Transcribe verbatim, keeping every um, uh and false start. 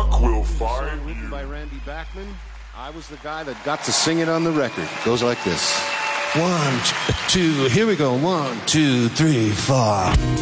rock will find Song written you. by Randy Bachman. I was the guy that got to sing it on the record. It goes like this. One, two, here we go. One, two, three, four.